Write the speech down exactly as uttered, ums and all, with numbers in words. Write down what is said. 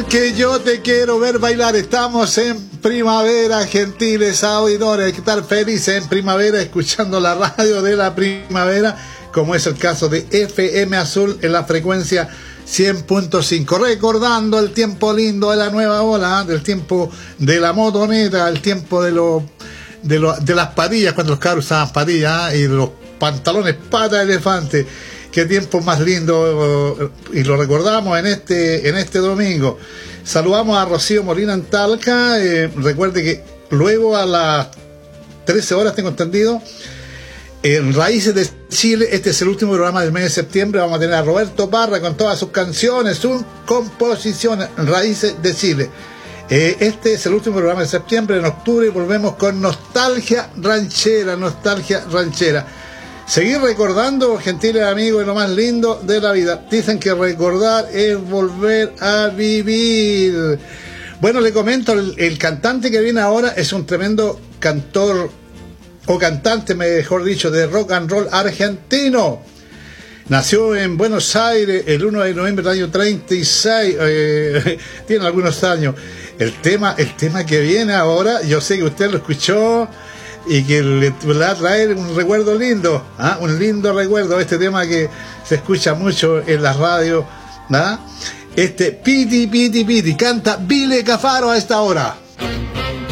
Que yo te quiero ver bailar. Estamos en primavera, gentiles auditores. Hay que estar felices en primavera escuchando la radio de la primavera, como es el caso de F M Azul en la frecuencia cien punto cinco. Recordando el tiempo lindo de la nueva ola, del tiempo de la motoneta, el tiempo de, lo, de, lo, de las patillas, cuando los cabros usaban patillas, y los pantalones pata de elefante. Qué tiempo más lindo, y lo recordamos en este en este domingo. Saludamos a Rocío Molina en Talca. Eh, recuerde que luego a las trece horas, tengo entendido, en Raíces de Chile, este es el último programa del mes de septiembre, vamos a tener a Roberto Parra con todas sus canciones, sus composiciones, Raíces de Chile. Eh, este es el último programa de septiembre. En octubre volvemos con Nostalgia Ranchera, Nostalgia Ranchera. Seguir recordando, gentiles amigos, es lo más lindo de la vida. Dicen que recordar es volver a vivir. Bueno, le comento, el, el cantante que viene ahora es un tremendo cantor, o cantante, mejor dicho, de rock and roll argentino. Nació en Buenos Aires el uno de noviembre del año treinta y seis, eh, tiene algunos años. El tema, el tema que viene ahora, yo sé que usted lo escuchó, y que le va a traer un recuerdo lindo, ¿ah? Un lindo recuerdo, este tema que se escucha mucho en la radio, ¿ah? Este Piti Piti Piti, canta Vile Cafaro a esta hora.